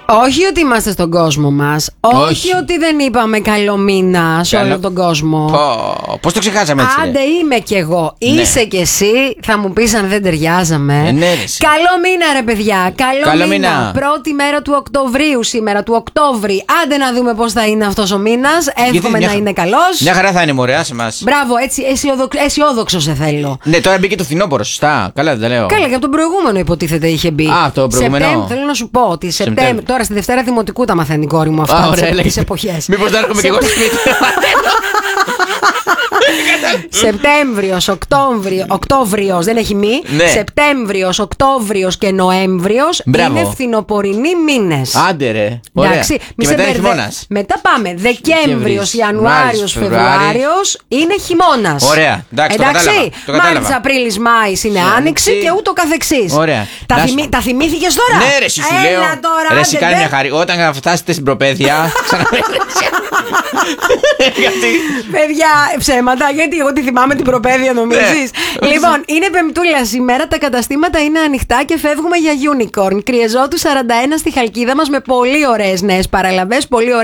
Όχι ότι είμαστε στον κόσμο μας. Όχι ότι δεν είπαμε καλό μήνα σε όλο τον κόσμο. Πώς το ξεχάσαμε έτσι? Άντε, είμαι κι εγώ. Ναι. Είσαι κι εσύ. Θα μου πεις αν δεν ταιριάζαμε. Ναι, καλό μήνα, ρε παιδιά. Καλό μήνα. Πρώτη μέρα του Οκτωβρίου σήμερα, του Οκτώβρη. Άντε να δούμε πώς θα είναι αυτός ο μήνας. Εύχομαι να είναι καλός. Μια χαρά θα είναι, μωρέ, σε μας. Μπράβο, έτσι αισιόδοξο σε θέλω. Ναι, τώρα μπήκε το φθινόπωρο, σωστά. Καλά, δεν λέω. Καλά, και από τον προηγούμενο υποτίθεται είχε μπει. Α, το προηγούμενο. Θέλω να σου πω ότι τώρα στη Δευτέρα Δημοτικού τα μαθαίνει η κόρη μου αυτά τις εποχές. Μήπως να έρχομαι και εγώ σπίτι. Σεπτέμβριος, Οκτώβριος, δεν έχει μη. Ναι. Σεπτέμβριος, Οκτώβριος και Νοέμβριος είναι φθινοπορεινοί μήνες. Άντε ρε. Ωραία. Εντάξει, Και μετά είναι χειμώνας. Μετά πάμε Δεκέμβριος, Ιανουάριος, Φεβρουάριος είναι χειμώνας. Ωραία. Εντάξει, Μάρτης, Απρίλης, Μάης είναι άνοιξη και ούτω καθεξής. Ωραία. Τα θυμήθηκες τώρα? Ναι, ρε, σου λέω. Ρε, εσύ κάνει μια χάρη. Όταν φτάσετε στην προπαίδεια. Παιδιά, ψέματα, γιατί εγώ τη θυμάμαι την προπαίδεια, νομίζεις? Λοιπόν, είναι Πεμπτούλα σήμερα, τα καταστήματα είναι ανοιχτά και φεύγουμε για Unicorn. Κριεζότου 41 στη Χαλκίδα μας με πολύ ωραίες νέες παραλαβές, πολύ